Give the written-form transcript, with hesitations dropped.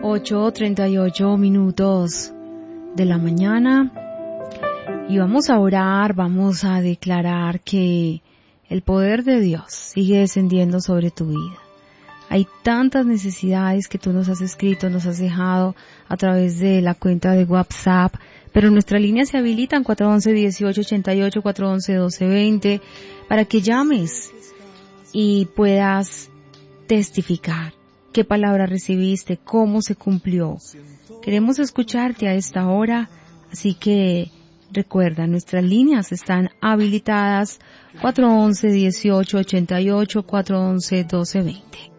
8:38 de la mañana y vamos a orar, vamos a declarar que el poder de Dios sigue descendiendo sobre tu vida. Hay tantas necesidades que tú nos has escrito, nos has dejado a través de la cuenta de WhatsApp, pero nuestras líneas se habilitan 411-1888, 411-1220 para que llames y puedas testificar qué palabra recibiste, cómo se cumplió. Queremos escucharte a esta hora, así que recuerda, nuestras líneas están habilitadas 411-1888, 411-1220.